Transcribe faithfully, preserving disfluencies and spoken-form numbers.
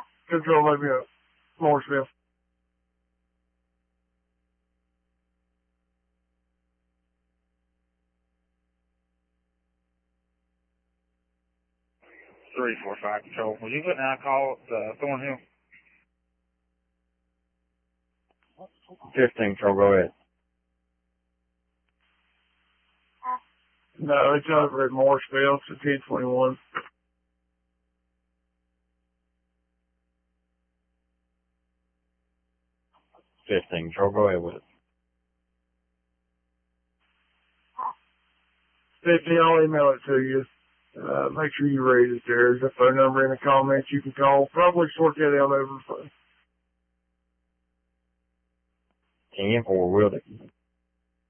Control, let me up. Morrisville. three four five Control. Was you putting out a call at uh, Thornhill? fifteen Control, go ahead. No, it's over at Morrisville. It's a ten twenty-one. fifteen Control, go ahead with it. fifty, I'll email it to you. Uh, make sure you read it. There's a phone number in the comments you can call. Probably sort that out over the phone. ten four, will it?